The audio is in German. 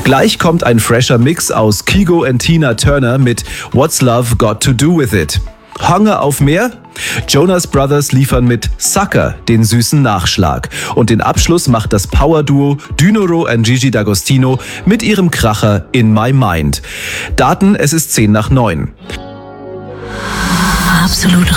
Gleich kommt ein fresher Mix aus Kygo und Tina Turner mit What's Love Got to Do With It? Hunger auf mehr? Jonas Brothers liefern mit Sucker den süßen Nachschlag. Und den Abschluss macht das Power-Duo Dynoro und Gigi D'Agostino mit ihrem Kracher In My Mind. Daten, es ist 8:50. Absolut